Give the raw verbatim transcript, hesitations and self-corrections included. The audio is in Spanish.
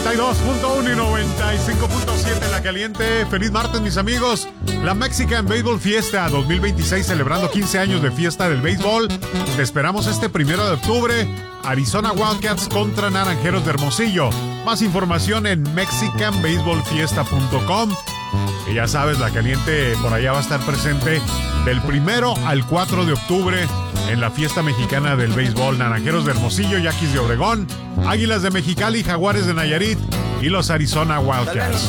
noventa y dos punto uno y noventa y cinco punto siete La Caliente. Feliz martes, mis amigos. La Mexican Baseball Fiesta dos mil veintiséis, celebrando quince años de fiesta del béisbol. Te esperamos este primero de octubre. Arizona Wildcats contra Naranjeros de Hermosillo. Más información en mexican baseball fiesta punto com. Y ya sabes, La Caliente por allá va a estar presente del primero al cuatro de octubre en la fiesta mexicana del béisbol. Naranjeros de Hermosillo, Yaquis de Obregón, Águilas de Mexicali, Jaguares de Nayarit y los Arizona Wildcats.